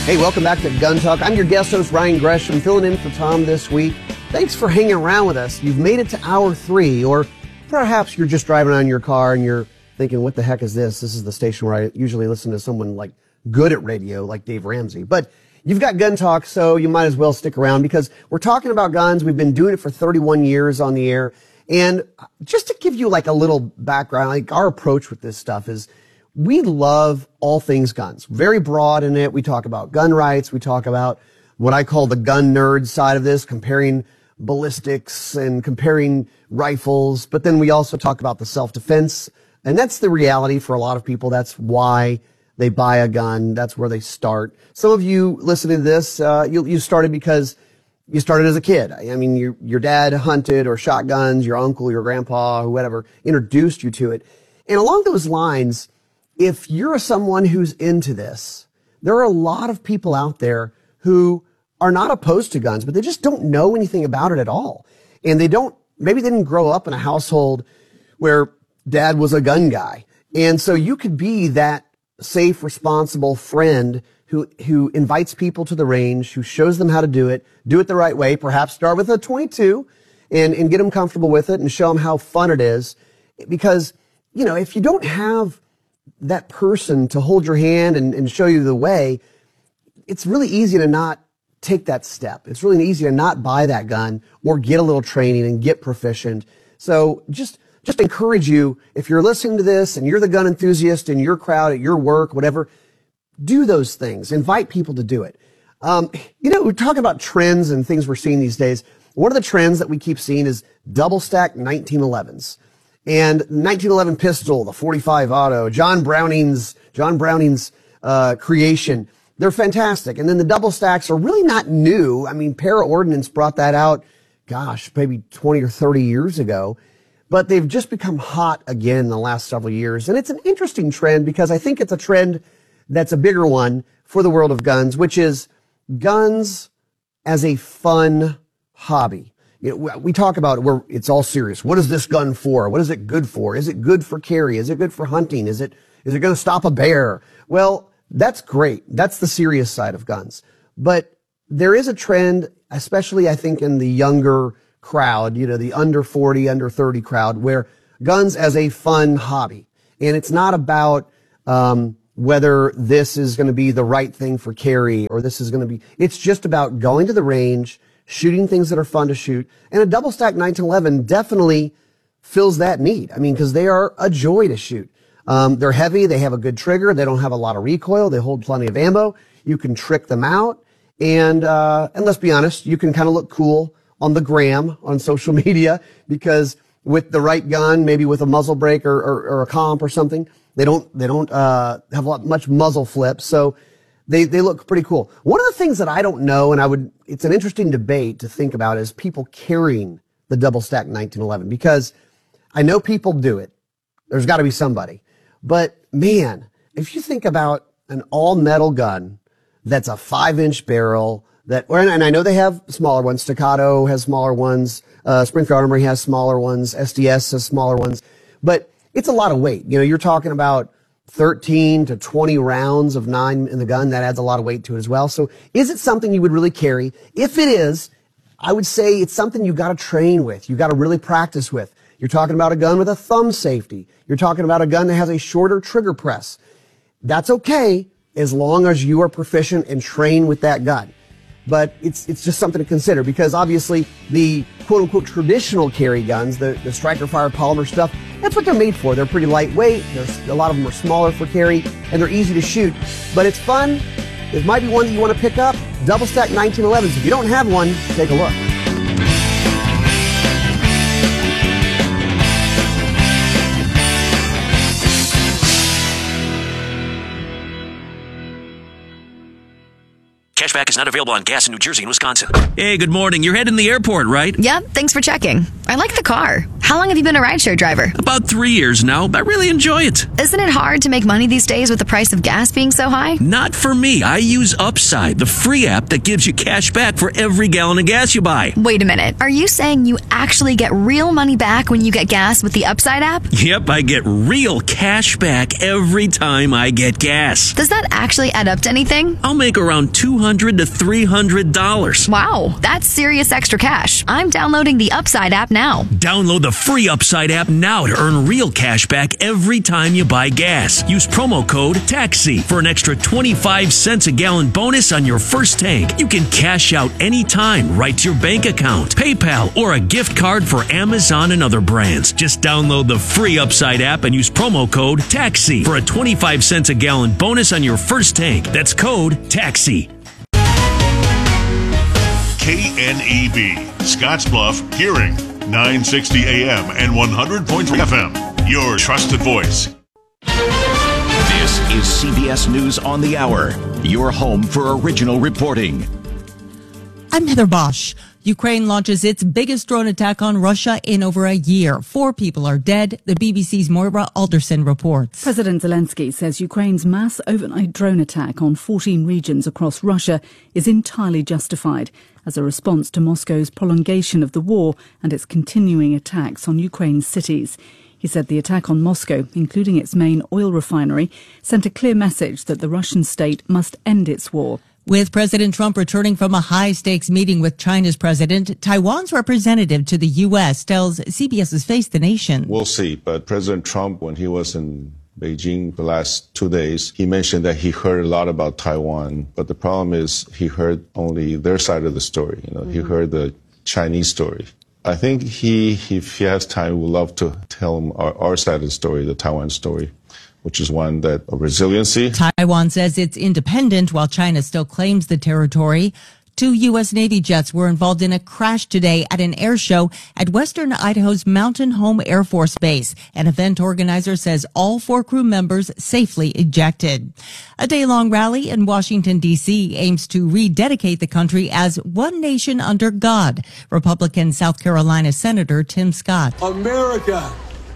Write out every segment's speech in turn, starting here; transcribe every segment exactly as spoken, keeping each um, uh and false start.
Hey, welcome back to Gun Talk. I'm your guest host, Ryan Gresham, filling in for Tom this week. Thanks for hanging around with us. You've made it to hour three, or perhaps you're just driving around in your car and you're thinking, what the heck is this? This is the station where I usually listen to someone like good at radio, like Dave Ramsey. But you've got Gun Talk, so you might as well stick around because we're talking about guns. We've been doing it for thirty-one years on the air. And just to give you like a little background, like our approach with this stuff is we love all things guns. Very broad in it. We talk about gun rights. We talk about what I call the gun nerd side of this, comparing ballistics and comparing rifles. But then we also talk about the self-defense. And that's the reality for a lot of people. That's why they buy a gun. That's where they start. Some of you listening to this, uh, you, you started because you started as a kid. I mean, your, your dad hunted or shot guns, your uncle, your grandpa, whoever introduced you to it. And along those lines, if you're someone who's into this, there are a lot of people out there who are not opposed to guns, but they just don't know anything about it at all. And they don't, maybe they didn't grow up in a household where dad was a gun guy. And so you could be that safe, responsible friend who, who invites people to the range, who shows them how to do it, do it the right way, perhaps start with a twenty-two and, and get them comfortable with it and show them how fun it is. Because, you know, if you don't have that person to hold your hand and, and show you the way, it's really easy to not take that step. It's really easy to not buy that gun or get a little training and get proficient. So just, just encourage you, if you're listening to this and you're the gun enthusiast in your crowd, at your work, whatever, do those things. Invite people to do it. Um, you know, we talk about trends and things we're seeing these days. One of the trends that we keep seeing is double stack nineteen elevens. And nineteen eleven pistol, the forty-five auto, John Browning's, John Browning's, uh, creation. They're fantastic. And then the double stacks are really not new. I mean, Para Ordnance brought that out, gosh, maybe twenty or thirty years ago. But they've just become hot again in the last several years. And it's an interesting trend because I think it's a trend that's a bigger one for the world of guns, which is guns as a fun hobby. You know, we talk about where it's all serious. What is this gun for? What is it good for? Is it good for carry? Is it good for hunting? Is it, is it going to stop a bear? Well, that's great. That's the serious side of guns. But there is a trend, especially I think in the younger crowd, you know, the under forty, under thirty crowd, where guns as a fun hobby. And it's not about, um, whether this is going to be the right thing for carry or this is going to be, it's just about going to the range, shooting things that are fun to shoot. And a double stack nineteen eleven definitely fills that need. I mean, because they are a joy to shoot. Um, they're heavy. They have a good trigger. They don't have a lot of recoil. They hold plenty of ammo. You can trick them out. And, uh, and let's be honest, you can kind of look cool on the gram, on social media, because with the right gun, maybe with a muzzle brake or, or, or a comp or something, they don't, they don't, uh, have a lot, much muzzle flip. So, They, they look pretty cool. One of the things that I don't know, and I would, it's an interesting debate to think about, is people carrying the double stack nineteen eleven, because I know people do it. There's got to be somebody. But man, if you think about an all metal gun that's a five inch barrel that, and I know they have smaller ones. Staccato has smaller ones. Uh, Springfield Armory has smaller ones. S D S has smaller ones. But it's a lot of weight. You know, you're talking about thirteen to twenty rounds of nine in the gun. That adds a lot of weight to it as well. So is it something you would really carry? If it is, I would say it's something you got to train with. You got to really practice with. You're talking about a gun with a thumb safety. You're talking about a gun that has a shorter trigger press. That's okay as long as you are proficient and trained with that gun. But it's it's just something to consider, because obviously the quote-unquote traditional carry guns, the, the striker fire polymer stuff, that's what they're made for. They're pretty lightweight. There's a lot of them are smaller for carry, and they're easy to shoot. But it's fun. It might be one that you want to pick up. Double stack nineteen elevens. If you don't have one, take a look. Cashback is not available on gas in New Jersey and Wisconsin. Hey, good morning. You're heading to the airport, right? Yep, thanks for checking. I like the car. How long have you been a rideshare driver? About three years now. I really enjoy it. Isn't it hard to make money these days with the price of gas being so high? Not for me. I use Upside, the free app that gives you cash back for every gallon of gas you buy. Wait a minute. Are you saying you actually get real money back when you get gas with the Upside app? Yep, I get real cash back every time I get gas. Does that actually add up to anything? I'll make around two hundred to three hundred dollars. Wow, that's serious extra cash. I'm downloading the Upside app now. Download the free Upside app now to earn real cash back every time you buy gas. Use promo code TAXI for an extra twenty-five cents a gallon bonus on your first tank. You can cash out anytime right to your bank account, PayPal, or a gift card for Amazon and other brands. Just download the free Upside app and use promo code TAXI for a twenty-five cents a gallon bonus on your first tank. That's code TAXI. K N E B, Scottsbluff, Hearing, nine sixty A M and one hundred point three F M. Your trusted voice. This is C B S News on the Hour, your home for original reporting. I'm Heather Bosch. Ukraine launches its biggest drone attack on Russia in over a year. Four people are dead, the B B C's Moira Alderson reports. President Zelensky says Ukraine's mass overnight drone attack on fourteen regions across Russia is entirely justified as a response to Moscow's prolongation of the war and its continuing attacks on Ukraine's cities. He said the attack on Moscow, including its main oil refinery, sent a clear message that the Russian state must end its war. With President Trump returning from a high-stakes meeting with China's president, Taiwan's representative to the U S tells CBS's Face the Nation. We'll see, but President Trump, when he was in Beijing the last two days, he mentioned that he heard a lot about Taiwan, but the problem is he heard only their side of the story. You know, mm-hmm. He heard the Chinese story. I think he, if he has time, would love to tell him our, our side of the story, the Taiwan story, which is one that of resiliency. Taiwan says it's independent while China still claims the territory. Two U S Navy jets were involved in a crash today at an air show at Western Idaho's Mountain Home Air Force Base. An event organizer says all four crew members safely ejected. A day-long rally in Washington, D C aims to rededicate the country as one nation under God. Republican South Carolina Senator Tim Scott. America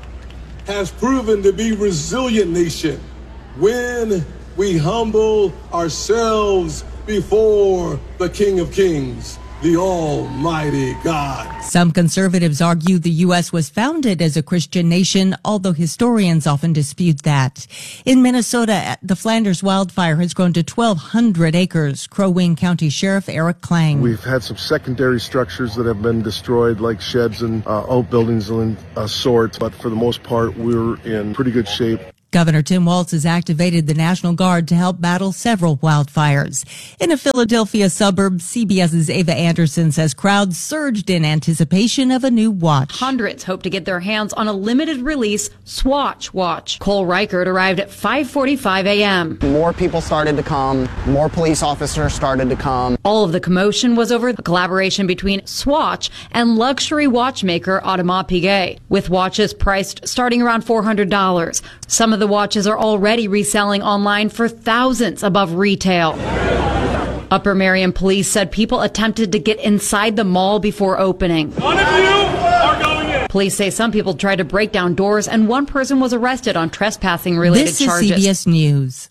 has proven to be a resilient nation when we humble ourselves before the King of Kings, the Almighty God. Some conservatives argue the U S was founded as a Christian nation, although historians often dispute that. In Minnesota, the Flanders wildfire has grown to twelve hundred acres. Crow Wing County Sheriff Eric Klang. We've had some secondary structures that have been destroyed, like sheds and uh, outbuildings and uh, sorts, but for the most part, we're in pretty good shape. Governor Tim Walz has activated the National Guard to help battle several wildfires. In a Philadelphia suburb, CBS's Ava Anderson says crowds surged in anticipation of a new watch. Hundreds hope to get their hands on a limited release Swatch watch. Cole Reichert arrived at five forty-five a m More people started to come. More police officers started to come. All of the commotion was over the collaboration between Swatch and luxury watchmaker Audemars Piguet, with watches priced starting around four hundred dollars. Some of the watches are already reselling online for thousands above retail. Upper Marion police said people attempted to get inside the mall before opening. None of you are going in. Police say some people tried to break down doors and one person was arrested on trespassing related this charges. This is C B S News.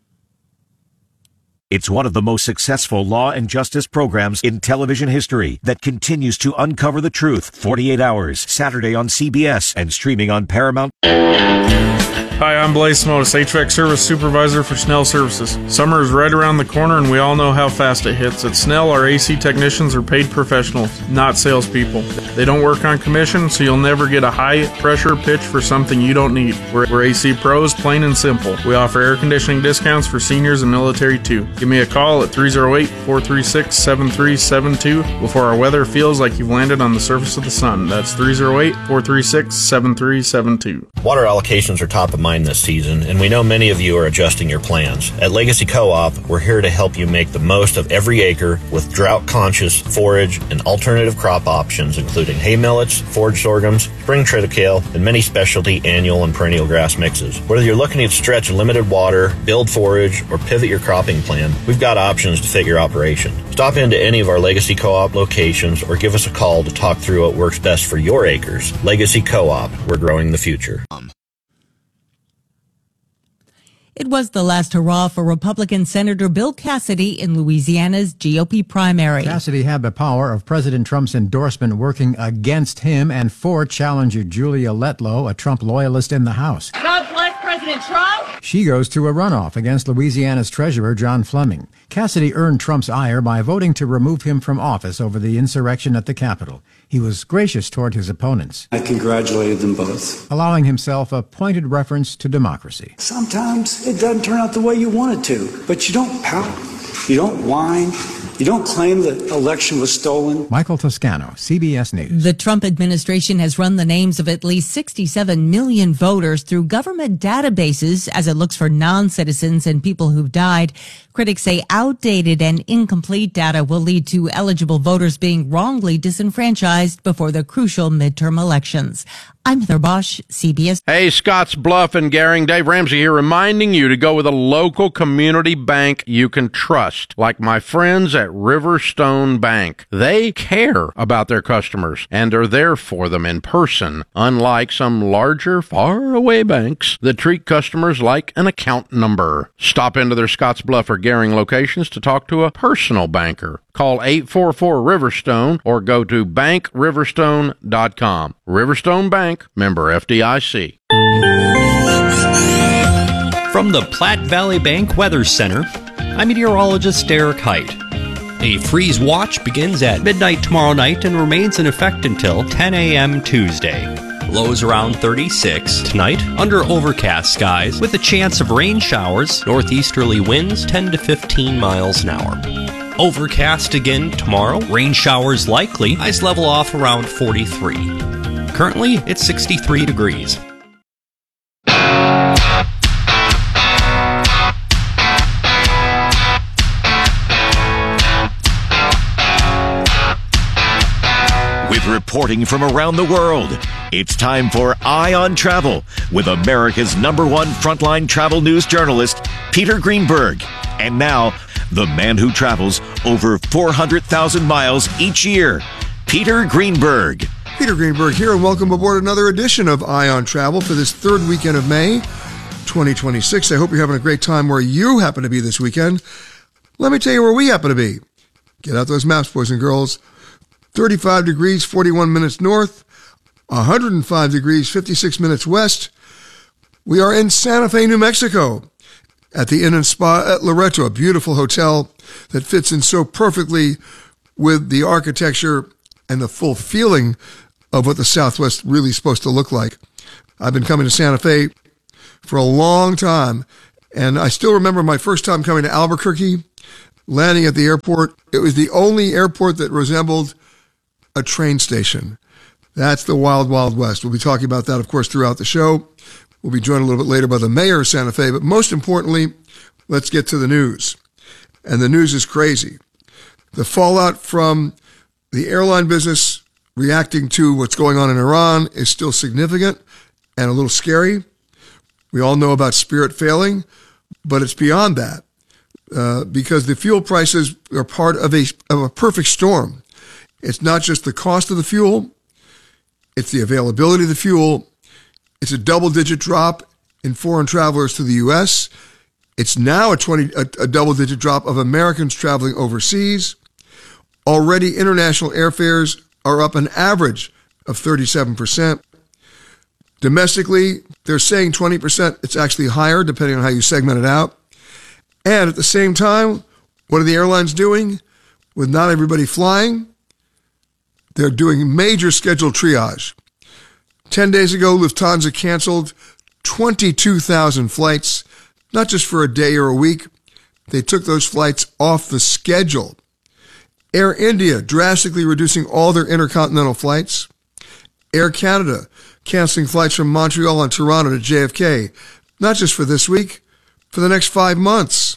It's one of the most successful law and justice programs in television history that continues to uncover the truth. forty-eight hours, Saturday on C B S and streaming on Paramount. Hi, I'm Blaze Smotis, H V A C Service Supervisor for Snell Services. Summer is right around the corner and we all know how fast it hits. At Snell, our A C technicians are paid professionals, not salespeople. They don't work on commission, so you'll never get a high-pressure pitch for something you don't need. We're, we're A C pros, plain and simple. We offer air conditioning discounts for seniors and military, too. Give me a call at three oh eight, four three six, seven three seven two before our weather feels like you've landed on the surface of the sun. That's three oh eight, four three six, seven three seven two. Water allocations are top of mind this season, and we know many of you are adjusting your plans. At Legacy Co-op, we're here to help you make the most of every acre with drought-conscious forage and alternative crop options, including hay millets, forage sorghums, spring triticale, and many specialty annual and perennial grass mixes. Whether you're looking to stretch limited water, build forage, or pivot your cropping plan, we've got options to fit your operation. Stop into any of our Legacy Co-op locations or give us a call to talk through what works best for your acres. Legacy Co-op, we're growing the future. It was the last hurrah for Republican Senator Bill Cassidy in Louisiana's G O P primary. Cassidy had the power of President Trump's endorsement working against him and for challenger Julia Letlow, a Trump loyalist in the House. God bless President Trump. She goes to a runoff against Louisiana's Treasurer John Fleming. Cassidy earned Trump's ire by voting to remove him from office over the insurrection at the Capitol. He was gracious toward his opponents. I congratulated them both, allowing himself a pointed reference to democracy. Sometimes it doesn't turn out the way you want it to, but you don't pout, you don't whine, you don't claim the election was stolen. Michael Toscano, C B S News. The Trump administration has run the names of at least sixty-seven million voters through government databases as it looks for non-citizens and people who've died. Critics say outdated and incomplete data will lead to eligible voters being wrongly disenfranchised before the crucial midterm elections. I'm Heather Bosch, C B S. Hey, Scotts Bluff and Garing, Dave Ramsey here, reminding you to go with a local community bank you can trust, like my friends at Riverstone Bank. They care about their customers and are there for them in person, unlike some larger, far-away banks that treat customers like an account number. Stop into their Scotts Bluff or Garing locations to talk to a personal banker. Call eight four four Riverstone or go to bank riverstone dot com. Riverstone Bank, member F D I C. From the Platte Valley Bank Weather Center, I'm meteorologist Derek Height. A freeze watch begins at midnight tomorrow night and remains in effect until ten a.m. Tuesday. Lows around thirty-six. Tonight, under overcast skies with a chance of rain showers, northeasterly winds ten to fifteen miles an hour. Overcast again tomorrow, rain showers likely, ice level off around forty-three. Currently, it's sixty-three degrees. With reporting from around the world, it's time for Eye on Travel with America's number one frontline travel news journalist, Peter Greenberg. And now, the man who travels over four hundred thousand miles each year, Peter Greenberg. Peter Greenberg here, and welcome aboard another edition of Eye on Travel for this third weekend of May, twenty twenty-six. I hope you're having a great time where you happen to be this weekend. Let me tell you where we happen to be. Get out those maps, boys and girls. thirty-five degrees, forty-one minutes north, one hundred five degrees, fifty-six minutes west. We are in Santa Fe, New Mexico, at the Inn and Spa at Loreto, a beautiful hotel that fits in so perfectly with the architecture and the full feeling of what the Southwest really is supposed to look like. I've been coming to Santa Fe for a long time, and I still remember my first time coming to Albuquerque, landing at the airport. It was the only airport that resembled a train station. That's the wild, wild west. We'll be talking about that, of course, throughout the show. We'll be joined a little bit later by the mayor of Santa Fe, but most importantly, let's get to the news. And the news is crazy. The fallout from the airline business reacting to what's going on in Iran is still significant and a little scary. We all know about Spirit failing, but it's beyond that uh, because the fuel prices are part of a, of a perfect storm. It's not just the cost of the fuel, it's the availability of the fuel. It's a double-digit drop in foreign travelers to the U S. It's now a, twenty, a, a double-digit drop of Americans traveling overseas. Already, international airfares are up an average of thirty-seven percent. Domestically, they're saying twenty percent. It's actually higher, depending on how you segment it out. And at the same time, what are the airlines doing? With not everybody flying, they're doing major schedule triage. Ten days ago, Lufthansa canceled twenty-two thousand flights, not just for a day or a week. They took those flights off the schedule. Air India drastically reducing all their intercontinental flights. Air Canada canceling flights from Montreal and Toronto to J F K, not just for this week, for the next five months.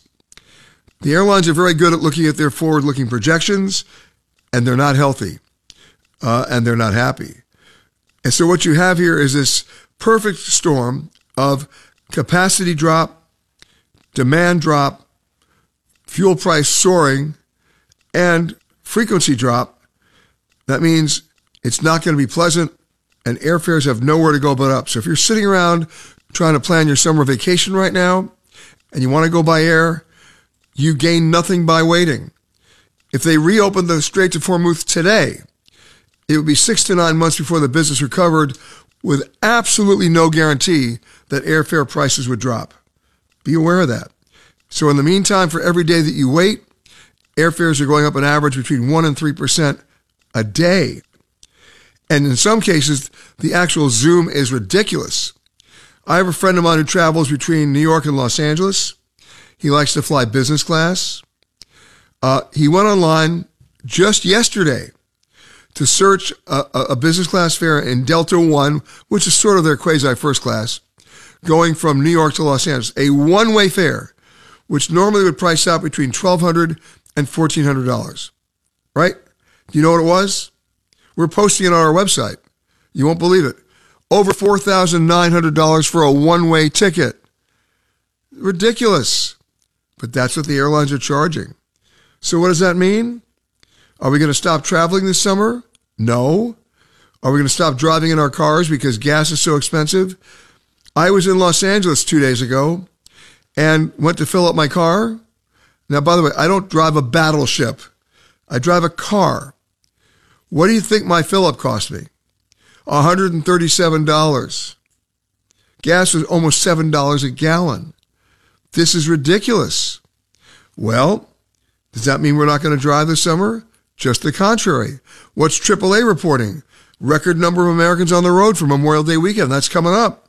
The airlines are very good at looking at their forward-looking projections, and they're not healthy, uh, and they're not happy. And so what you have here is this perfect storm of capacity drop, demand drop, fuel price soaring, and frequency drop, that means it's not going to be pleasant and airfares have nowhere to go but up. So if you're sitting around trying to plan your summer vacation right now and you want to go by air, you gain nothing by waiting. If they reopened the Strait of Hormuz today, it would be six to nine months before the business recovered with absolutely no guarantee that airfare prices would drop. Be aware of that. So in the meantime, for every day that you wait, airfares are going up on average between one and three percent a day. And in some cases, the actual zoom is ridiculous. I have a friend of mine who travels between New York and Los Angeles. He likes to fly business class. Uh, he went online just yesterday to search a, a business class fare in Delta One, which is sort of their quasi first class, going from New York to Los Angeles, a one-way fare, which normally would price out between twelve hundred dollars and fourteen hundred dollars. Right? Do you know what it was? We're posting it on our website. You won't believe it. Over four thousand nine hundred dollars for a one-way ticket. Ridiculous. But that's what the airlines are charging. So what does that mean? Are we going to stop traveling this summer? No. Are we going to stop driving in our cars because gas is so expensive? I was in Los Angeles two days ago and went to fill up my car. Now, by the way, I don't drive a battleship. I drive a car. What do you think my fill-up cost me? one hundred thirty-seven dollars. Gas was almost seven dollars a gallon. This is ridiculous. Well, does that mean we're not going to drive this summer? Just the contrary. What's triple A reporting? Record number of Americans on the road for Memorial Day weekend. That's coming up.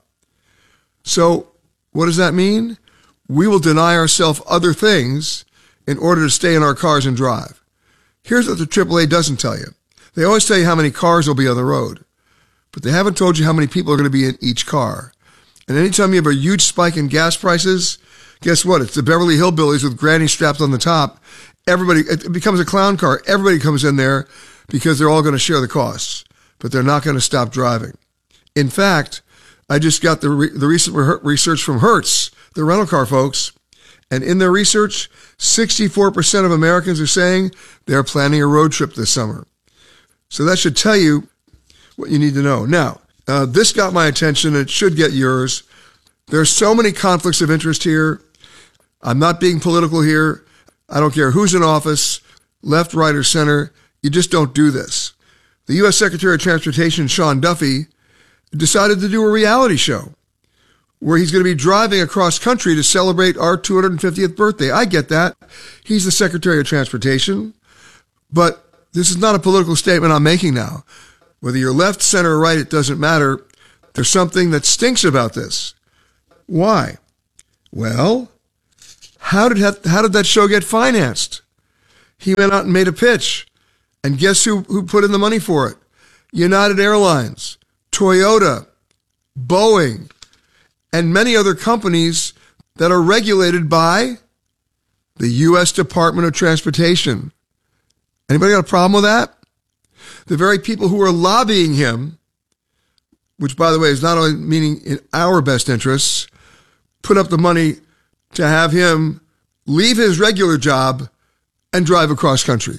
So what does that mean? We will deny ourselves other things in order to stay in our cars and drive. Here's what the triple A doesn't tell you. They always tell you how many cars will be on the road, but they haven't told you how many people are going to be in each car. And anytime you have a huge spike in gas prices, guess what? It's the Beverly Hillbillies with granny strapped on the top. Everybody, it becomes a clown car. Everybody comes in there because they're all going to share the costs, but they're not going to stop driving. In fact, I just got the re- the recent re- research from Hertz, the rental car folks, and in their research, sixty-four percent of Americans are saying they're planning a road trip this summer. So that should tell you what you need to know. Now, uh, this got my attention. It should get yours. There's so many conflicts of interest here. I'm not being political here. I don't care who's in office, left, right, or center. You just don't do this. The U S Secretary of Transportation, Sean Duffy, decided to do a reality show where he's going to be driving across country to celebrate our two hundred fiftieth birthday. I get that. He's the Secretary of Transportation. But this is not a political statement I'm making now. Whether you're left, center, or right, it doesn't matter. There's something that stinks about this. Why? Well, how did that, how did that show get financed? He went out and made a pitch. And guess who, who put in the money for it? United Airlines, Toyota, Boeing, and many other companies that are regulated by the U S Department of Transportation. Anybody got a problem with that? The very people who are lobbying him, which, by the way, is not only meaning in our best interests, put up the money to have him leave his regular job and drive across country.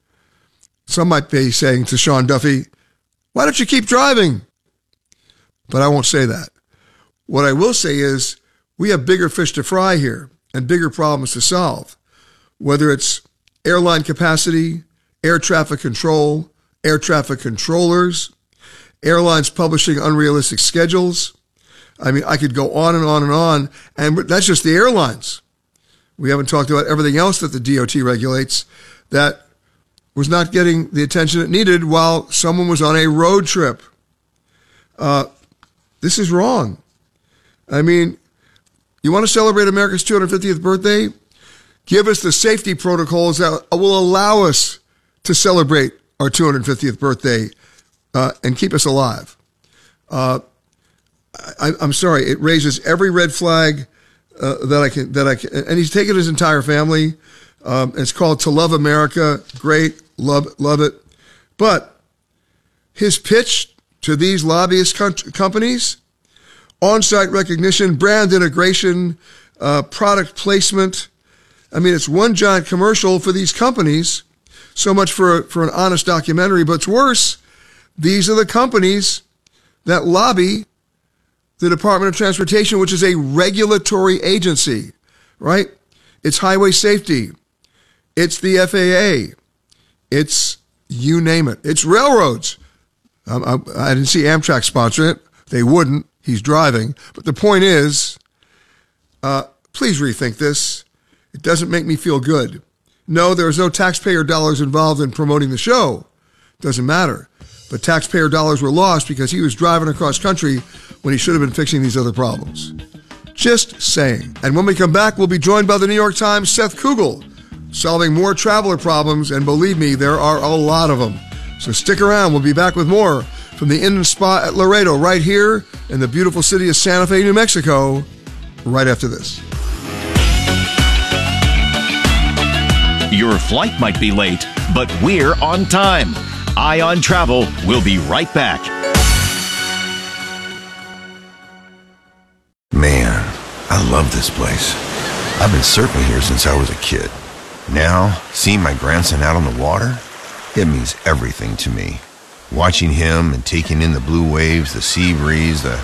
Some might be saying to Sean Duffy, why don't you keep driving? But I won't say that. What I will say is we have bigger fish to fry here and bigger problems to solve, whether it's airline capacity, air traffic control, air traffic controllers, airlines publishing unrealistic schedules. I mean, I could go on and on and on, and that's just the airlines. We haven't talked about everything else that the D O T regulates that was not getting the attention it needed while someone was on a road trip. Uh, this is wrong. I mean, you want to celebrate America's two hundred fiftieth birthday? Give us the safety protocols that will allow us to celebrate our two hundred fiftieth birthday uh, and keep us alive. Uh, I, I'm sorry, it raises every red flag uh, that I can. That I can, and he's taken his entire family. Um, it's called To Love America. Great, love love it. But his pitch to these lobbyist com- companies: on-site recognition, brand integration, uh, product placement. I mean, it's one giant commercial for these companies So much for, for an honest documentary, but it's worse. These are the companies that lobby the Department of Transportation, which is a regulatory agency, right? It's highway safety. It's the F A A. It's you name it. It's railroads. Um, I, I didn't see Amtrak sponsor it. They wouldn't. He's driving. But the point is, uh, please rethink this. It doesn't make me feel good. No, there is no taxpayer dollars involved in promoting the show. Doesn't matter. But taxpayer dollars were lost because he was driving across country when he should have been fixing these other problems. Just saying. And when we come back, we'll be joined by the New York Times' Seth Kugel, solving more traveler problems, and believe me, there are a lot of them. So stick around. We'll be back with more from the Inn and Spa at Laredo right here in the beautiful city of Santa Fe, New Mexico, right after this. Your flight might be late, but we're on time. Eye on Travel will be right back. Man, I love this place. I've been surfing here since I was a kid. Now, seeing my grandson out on the water, it means everything to me. Watching him and taking in the blue waves, the sea breeze, the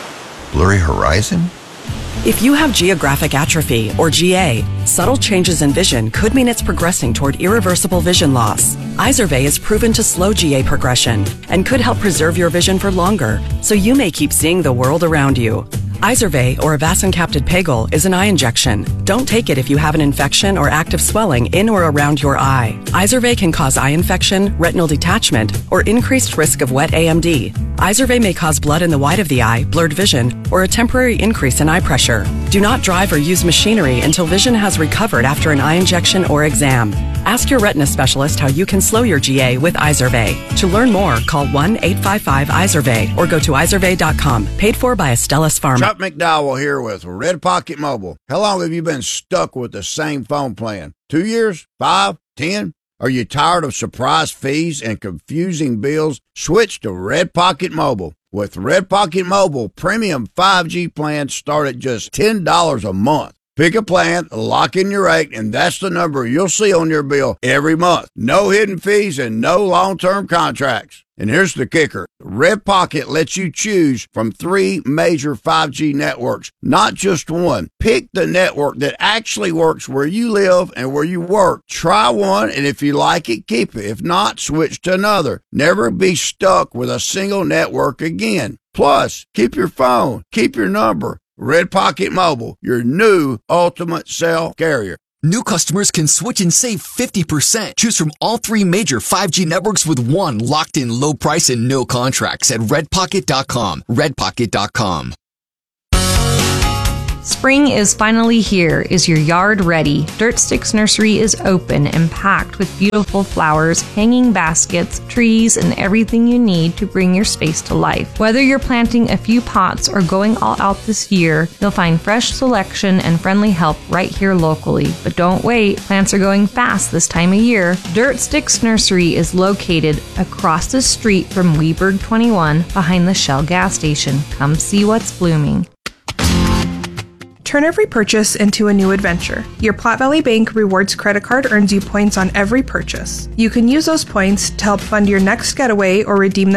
blurry horizon. If you have geographic atrophy, or G A, subtle changes in vision could mean it's progressing toward irreversible vision loss. Izervay is proven to slow G A progression and could help preserve your vision for longer, so you may keep seeing the world around you. Izervay, or avacincaptad pegol, is an eye injection. Don't take it if you have an infection or active swelling in or around your eye. Izervay can cause eye infection, retinal detachment, or increased risk of wet A M D. Izervay may cause blood in the white of the eye, blurred vision, or a temporary increase in eye pressure. Do not drive or use machinery until vision has recovered after an eye injection or exam. Ask your retina specialist how you can slow your G A with Izervay. To learn more, call one eight five five Izervay or go to izervay dot com. Paid for by Astellas Pharma. Chuck McDowell here with Red Pocket Mobile. How long have you been stuck with the same phone plan? Two years? Five? Ten? Are you tired of surprise fees and confusing bills? Switch to Red Pocket Mobile. With Red Pocket Mobile, premium five G plans start at just ten dollars a month. Pick a plan, lock in your rate, and that's the number you'll see on your bill every month. No hidden fees and no long-term contracts. And here's the kicker. Red Pocket lets you choose from three major five G networks, not just one. Pick the network that actually works where you live and where you work. Try one, and if you like it, keep it. If not, switch to another. Never be stuck with a single network again. Plus, keep your phone, keep your number. Red Pocket Mobile, your new ultimate cell carrier. New customers can switch and save fifty percent. Choose from all three major five G networks with one locked-in low price and no contracts at red pocket dot com. red pocket dot com. Spring is finally here. Is your yard ready? Dirt Sticks Nursery is open and packed with beautiful flowers, hanging baskets, trees, and everything you need to bring your space to life. Whether you're planting a few pots or going all out this year, you'll find fresh selection and friendly help right here locally. But don't wait, plants are going fast this time of year. Dirt Sticks Nursery is located across the street from Weberg twenty-one behind the Shell gas station. Come see what's blooming. Turn every purchase into a new adventure. Your Platte Valley Bank Rewards credit card earns you points on every purchase. You can use those points to help fund your next getaway or redeem them